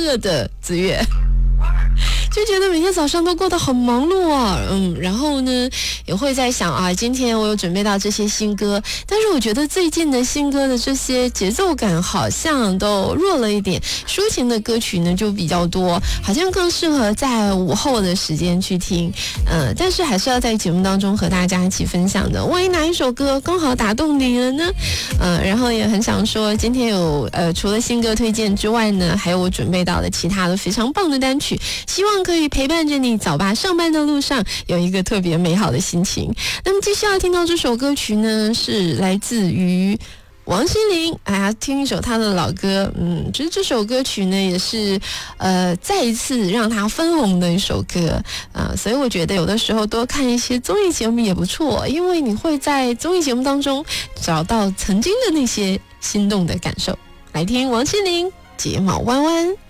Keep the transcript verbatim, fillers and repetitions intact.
饿的子月。就觉得每天早上都过得很忙碌啊，嗯，然后呢，也会在想啊，今天我有准备到这些新歌，但是我觉得最近的新歌的这些节奏感好像都弱了一点，抒情的歌曲呢就比较多，好像更适合在午后的时间去听，嗯、呃，但是还是要在节目当中和大家一起分享的。万一哪一首歌刚好打动你了呢？嗯、呃，然后也很想说，今天有呃，除了新歌推荐之外呢，还有我准备到的其他的非常棒的单曲，希望可以陪伴着你早八上班的路上有一个特别美好的心情。那么接下来听到这首歌曲呢，是来自于王心凌，哎呀，听一首她的老歌，嗯，其实这首歌曲呢也是呃再一次让她分红的一首歌啊、呃，所以我觉得有的时候多看一些综艺节目也不错，因为你会在综艺节目当中找到曾经的那些心动的感受。来听王心凌《睫毛弯弯》。